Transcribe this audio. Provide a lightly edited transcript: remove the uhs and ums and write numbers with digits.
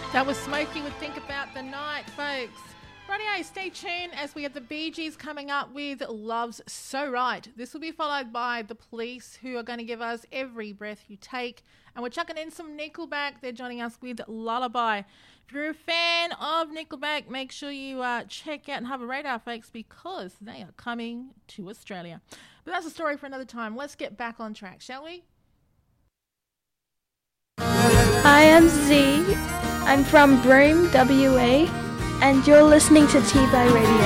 That was Smokey with Think About the Night, folks. Rightio, stay tuned as we have the Bee Gees coming up with Love's So Right. This will be followed by the Police, who are going to give us Every Breath You Take. And we're chucking in some Nickelback. They're joining us with Lullaby. If you're a fan of Nickelback, make sure you check out and have a radar, folks, because they are coming to Australia. But that's a story for another time. Let's get back on track, shall we? Hi, I'm Z. I'm from Broome, WA, and you're listening to T-Bay Radio.